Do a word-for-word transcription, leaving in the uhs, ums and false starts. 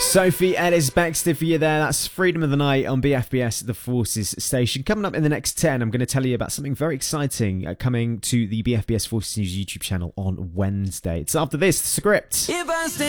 Sophie Ellis Bextor for you there. That's Freedom of the Night on B F B S, the Forces station. Coming up in the next ten, I'm going to tell you about something very exciting uh, coming to the B F B S Forces News YouTube channel on Wednesday. It's after this, the script.